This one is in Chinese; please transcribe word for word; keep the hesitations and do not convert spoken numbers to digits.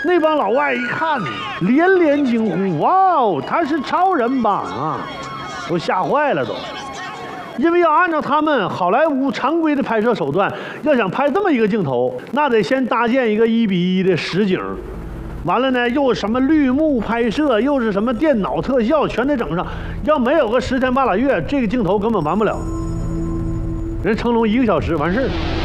那帮老外一看，连连惊呼：“哇哦，他是超人吧？”啊，都吓坏了都。因为要按照他们好莱坞常规的拍摄手段，要想拍这么一个镜头，那得先搭建一个一比一的实景，完了呢，又什么绿幕拍摄，又是什么电脑特效，全得整上。要没有个十天半拉月，这个镜头根本完不了。人成龙一个小时完事儿。